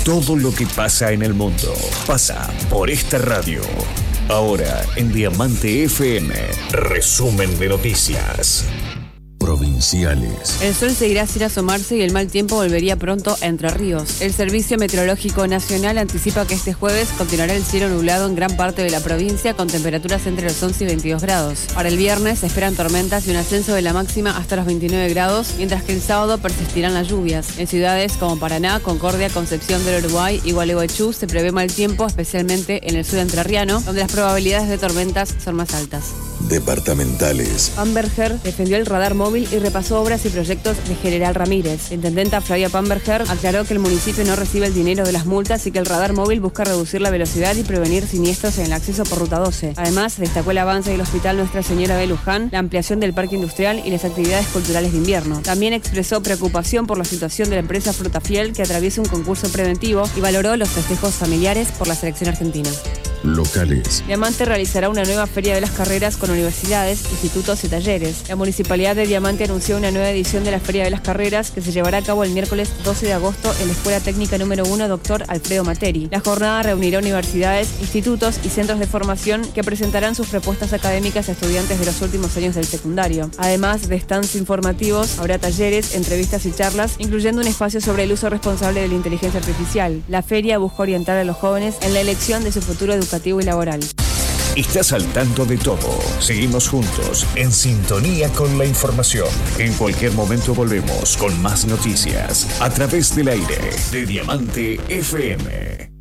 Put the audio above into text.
Todo lo que pasa en el mundo pasa por esta radio. Ahora en Diamante FM, resumen de noticias. Provinciales. El sol seguirá sin asomarse y el mal tiempo volvería pronto a Entre Ríos. El Servicio Meteorológico Nacional anticipa que este jueves continuará el cielo nublado en gran parte de la provincia con temperaturas entre los 11 y 22 grados. Para el viernes se esperan tormentas y un ascenso de la máxima hasta los 29 grados, mientras que el sábado persistirán las lluvias. En ciudades como Paraná, Concordia, Concepción del Uruguay y Gualeguaychú se prevé mal tiempo, especialmente en el sur entrerriano, donde las probabilidades de tormentas son más altas. Departamentales. Pamberger defendió el radar móvil y repasó obras y proyectos de General Ramírez. La intendenta Flavia Pamberger aclaró que el municipio no recibe el dinero de las multas y que el radar móvil busca reducir la velocidad y prevenir siniestros en el acceso por Ruta 12. Además, destacó el avance del Hospital Nuestra Señora de Luján, la ampliación del parque industrial y las actividades culturales de invierno. También expresó preocupación por la situación de la empresa Frutafiel, que atraviesa un concurso preventivo, y valoró los festejos familiares por la selección argentina. Locales. Diamante realizará una nueva feria de las carreras con universidades, institutos y talleres. La Municipalidad de Diamante anunció una nueva edición de la Feria de las Carreras que se llevará a cabo el miércoles 12 de agosto en la Escuela Técnica número 1 Dr. Alfredo Materi. La jornada reunirá universidades, institutos y centros de formación que presentarán sus propuestas académicas a estudiantes de los últimos años del secundario. Además de stands informativos, habrá talleres, entrevistas y charlas, incluyendo un espacio sobre el uso responsable de la inteligencia artificial. La feria busca orientar a los jóvenes en la elección de su futuro educativo y laboral. Estás al tanto de todo. Seguimos juntos, en sintonía con la información. En cualquier momento volvemos con más noticias a través del aire de Diamante FM.